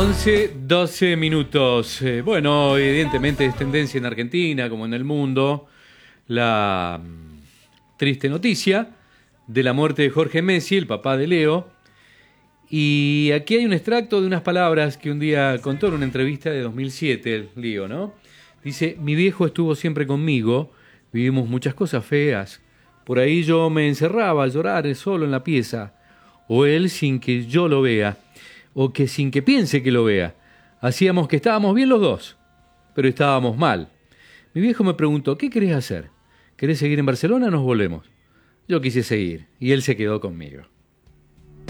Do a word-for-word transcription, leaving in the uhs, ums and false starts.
once, doce minutos. Eh, bueno, evidentemente es tendencia en Argentina como en el mundo la mm, triste noticia de la muerte de Jorge Messi, el papá de Leo. Y aquí hay un extracto de unas palabras que un día contó en una entrevista de dos mil siete, el Lío, ¿no? Dice: mi viejo estuvo siempre conmigo, vivimos muchas cosas feas. Por ahí yo me encerraba a llorar solo en la pieza, o él sin que yo lo vea, o que sin que piense que lo vea. Hacíamos que estábamos bien los dos, pero estábamos mal. Mi viejo me preguntó: ¿qué querés hacer? ¿Querés seguir en Barcelona o nos volvemos? Yo quise seguir, y él se quedó conmigo.